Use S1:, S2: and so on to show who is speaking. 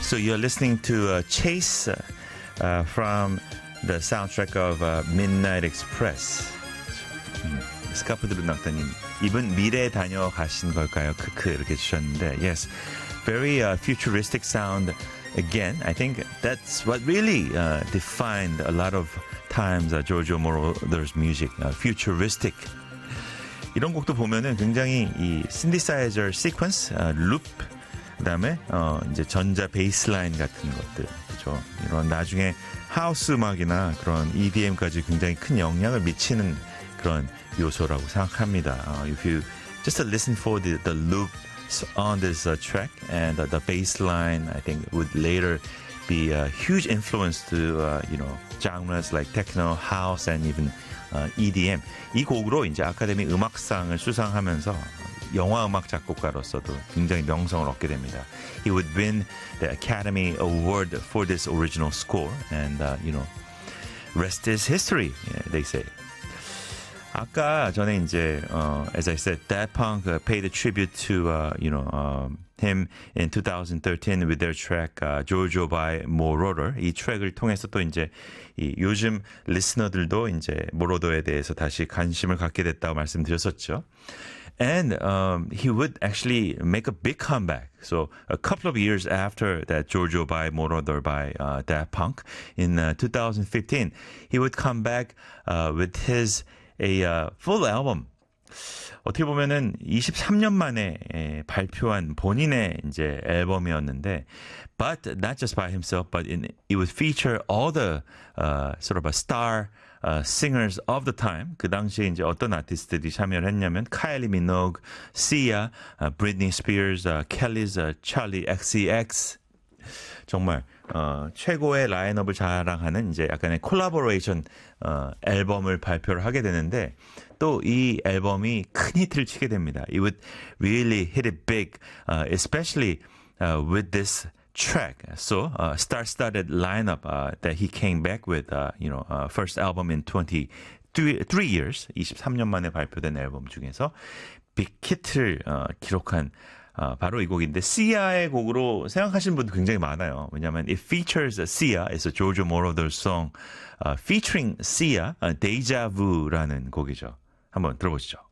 S1: So you're listening to Chase from the soundtrack of Midnight Express. 스카프들은 나왔더니 이분 미래에 다녀가신 걸까요? 크크 이렇게 주셨는데 yes, very futuristic sound. Again, I think that's what really defined a lot of times Giorgio Moroder's music, futuristic. 이런 곡도 보면은 굉장히 이 synthesizer sequence, loop, 그다음에 이제 전자 베이스라인 같은 것들, 그렇죠? 이런 나중에 하우스 음악이나 그런 EDM까지 굉장히 큰 영향을 미치는 그런 요소라고 생각합니다. If you just listen for the loop on this track and the bass line, I think would later be a huge influence to genres like techno, house, and even EDM. 이 곡으로 이제 아카데미 음악상을 수상하면서 영화 음악 작곡가로서도 굉장히 명성을 얻게 됩니다. He would win the Academy Award for this original score, and rest is history, they say. 아까 전에 이제 as I said, Daft Punk paid a tribute to him in 2013 with their track Giorgio by Moroder. 이 트랙을 통해서 또 이제 요즘 리스너들도 이제 모로더에 대해서 다시 관심을 갖게 됐다고 말씀드렸었죠. And he would actually make a big comeback. So a couple of years after that Giorgio by Moroder by Daft Punk in 2015, he would come back with his a full album. 어떻게 보면은 23년 만에 발표한 본인의 이제 앨범이었는데, but not just by himself, but it would feature all the sort of a star singers of the time. 그 당시에 이제 어떤 아티스트들이 참여를 했냐면 카일리 미노그, Sia, Britney Spears, Kelly's Charlie XCX. 정말 최고의 라인업을 자랑하는 이제 약간의 콜라보레이션 앨범을 발표를 하게 되는데, 또 이 앨범이 큰 히트를 치게 됩니다. It would really hit it big, especially with this track. So star-studded lineup that he came back with, first album in 23 years, 23년 만에 발표된 앨범 중에서 빅 히트를 기록한 바로 이 곡인데, 시아의 곡으로 생각하시는 분도 굉장히 많아요. 왜냐하면 it features Sia, it's a Giorgio Moroder song featuring Sia, Deja Vu라는 곡이죠. 한번 들어보시죠.